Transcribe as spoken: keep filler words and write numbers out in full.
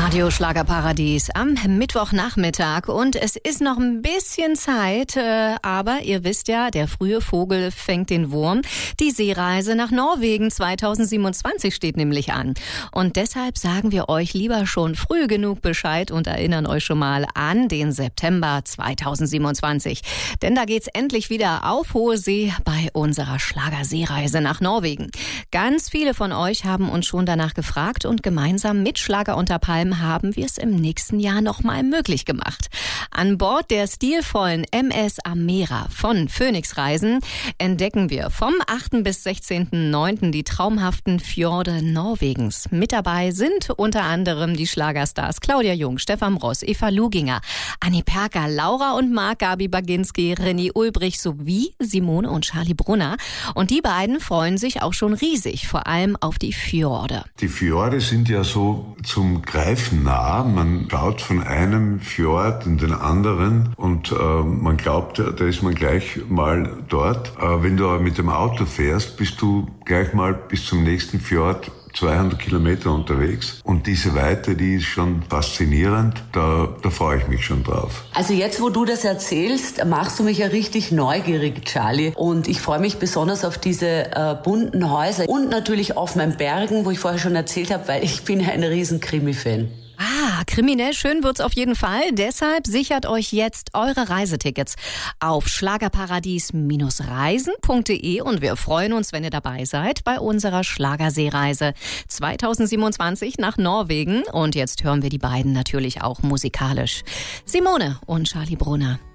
Radio Schlagerparadies am Mittwochnachmittag und es ist noch ein bisschen Zeit, äh, aber ihr wisst ja, der frühe Vogel fängt den Wurm. Die Seereise nach Norwegen zweitausendsiebenundzwanzig steht nämlich an und deshalb sagen wir euch lieber schon früh genug Bescheid und erinnern euch schon mal an den September zweitausendsiebenundzwanzig. Denn da geht's endlich wieder auf hohe See bei unserer Schlagerseereise nach Norwegen. Ganz viele von euch haben uns schon danach gefragt und gemeinsam mit Schlager unter Palmen haben wir es im nächsten Jahr noch mal möglich gemacht. An Bord der stilvollen M S Amera von Phoenix Reisen entdecken wir vom achten bis sechzehnten neunten die traumhaften Fjorde Norwegens. Mit dabei sind unter anderem die Schlagerstars Claudia Jung, Stefan Ross, Eva Luginger, Anni Perker, Laura und Marc, Gabi Baginski, René Ulbrich sowie Simone und Charlie Brunner. Und die beiden freuen sich auch schon riesig, vor allem auf die Fjorde. Die Fjorde sind ja so zum Greifen nah. Man schaut von einem Fjord in den anderen und äh, man glaubt, da ist man gleich mal dort. Äh, wenn du aber mit dem Auto fährst, bist du gleich mal bis zum nächsten Fjord zweihundert Kilometer unterwegs. Und diese Weite, die ist schon faszinierend. Da, da freue ich mich schon drauf. Also jetzt, wo du das erzählst, machst du mich ja richtig neugierig, Charlie. Und ich freue mich besonders auf diese äh, bunten Häuser und natürlich auf meinen Bergen, wo ich vorher schon erzählt habe, weil ich bin ja ein riesen Krimi-Fan. Ah, kriminell schön wird's auf jeden Fall. Deshalb sichert euch jetzt eure Reisetickets auf schlagerparadies reisen punkt de und wir freuen uns, wenn ihr dabei seid bei unserer Schlagerseereise zweitausendsiebenundzwanzig nach Norwegen. Und jetzt hören wir die beiden natürlich auch musikalisch. Simone und Charlie Brunner.